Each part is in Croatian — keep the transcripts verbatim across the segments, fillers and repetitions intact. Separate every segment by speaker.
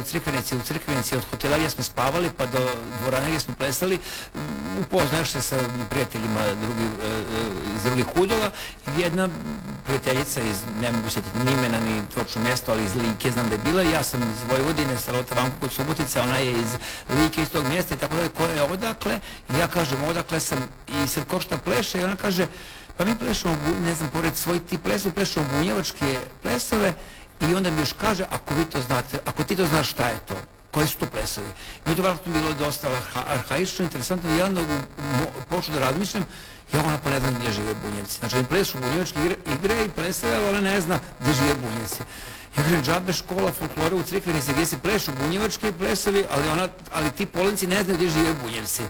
Speaker 1: u Crikvenici, u Crikvenici od hotela gdje smo spavali pa do dvorane gdje smo plesali, upoznaš se sa prijateljima drugi, iz drugih udova. Jedna prijateljica iz, ne mogu sjetiti ni imena ni točno mjesto, ali iz Like, znam da je bila, ja sam iz Vojvodine, Salota Vanku kod Subotica, ona je iz Like, iz tog mjesta i tako da, koja je odakle, i ja kažem odakle sam, i sad ko šta pleše, i ona kaže, pa mi plešemo, ne znam, pored svoj ti plesu, plešemo bunjevačke plesove, i onda mi još kaže, ako vi to znate, ako ti to znaš šta je to, koji su to plesovi. I to vjerojatno bilo dosta arhaično, interesantno, i ja onda počnu da razmišljam, ja ona pa ne znam gdje žive Bunjevci. Znači, oni plesu bunjevačke igre i plesove, ali ona ne zna gdje žive Bunjevci. Ja kažem, džabe škola folklora u Crikvenici gdje se plešu bunjevački plesovi, ali, ona, ali ti polenci ne znaju gdje žive Bunjevci.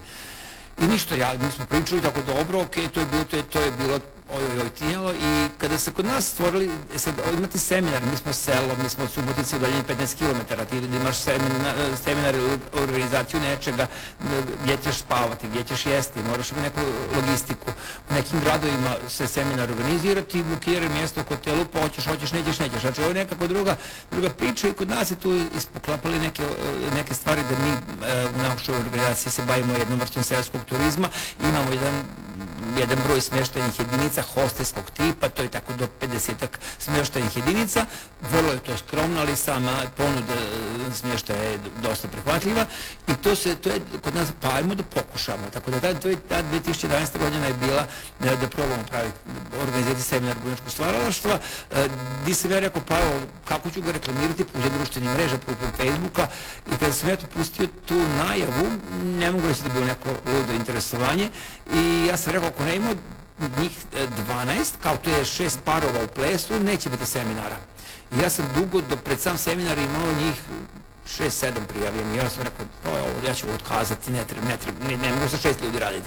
Speaker 1: I ništa, ja, mi smo pričali tako dobro, ok, to je bilo, to je, to je bilo, oj, oj, oj, tinjalo, i kada se kod nas stvorili, sad, imati seminar, mi smo selo, mi smo od Subotice udaljeni petnaest kilometara, ti imaš seminar, seminar ili organizaciju nečega, gdje ćeš spavati, gdje ćeš jesti, moraš imati neku logistiku. U nekim gradovima se seminar organizirati, bukiraju mjesto u hotelu, pa hoćeš, hoćeš, nećeš, nećeš. Znači, ovo je nekako druga, druga priča, i kod nas je tu ispoklapali neke, neke stvari da mi u našoj organizaciji se bavimo jednom vrstom seoskog turizma, imamo jedan jedan broj smještajnih jedinica hostelskog tipa, to je tako do pedesetak smještajnih jedinica, vrlo je to skromno, ali sama ponuda smještaja je dosta prihvatljiva, i to se, to je kod nas, pa ajmo da pokušamo, tako da ta, to je, ta dve tisuće jedanaesta godina je bila da, da probamo praviti, organizati seminar bunjevačkog stvaralaštva, gdje sam ja rekao, pa evo, kako ću ga reklamirati putem društvenih mreža, putem Facebooka, i kada sam ja to pustio tu najavu, ne mogu reći da je bilo neko ludo interesovanje, i ja sam rekao, ako ne imamo njih dvanaest, kao to je šest parova u plesu, neće biti seminara. I ja sam dugo, do pred sam seminar imao njih šest sedam prijavljeni, i ja sam rekao, to je ovo, ja ću otkazati, ne treba, ne treba, ne, ne mogu sa šest ljudi raditi.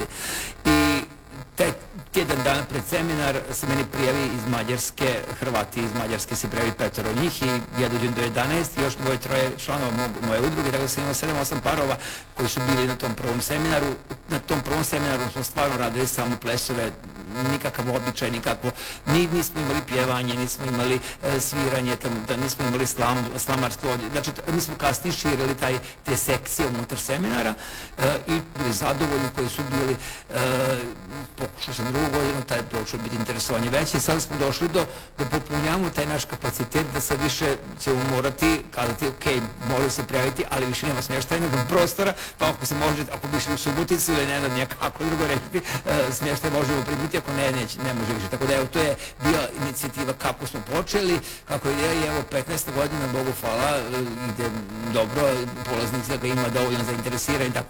Speaker 1: I taj tjedan dana pred seminar se meni prijavi iz Mađarske, Hrvati iz Mađarske se prijavi petoro njih, i ja dođem do jedanaest, i još dvoje, troje članova moje udruge, tako da sam imao sedam osam parova koji su bili na tom prvom seminaru. Na tom prvom seminaru smo stvarno radili samo plesove, nikakav običaj, nikakvo, ni, nismo imali pjevanje, nismo imali e, sviranje, tam, da nismo imali slam, slamarstvo, znači mi smo kasnije širili taj, te sekcije unutar seminara, e, i bili zadovoljni koji su bili, e, pokušao sam drugu godinu, taj počeo biti interesovanje veće, i sad smo došli do, da popunjamo taj naš kapacitet, da sad više ćemo morati kazati, ok, moraju se prijaviti, ali više nema smještajnog prostora, pa ako se može, ako bi išli u Suboticu ili ne znam nekako drugo reći, e, smještaj možemo pribiti, ako ne, neće, ne može više. Tako da evo, to je bila inicijativa kako smo počeli, kako je, i evo, petnaesta godina, Bogu hvala, ide dobro, polaznik da ga ima dovoljno zainteresiran, tako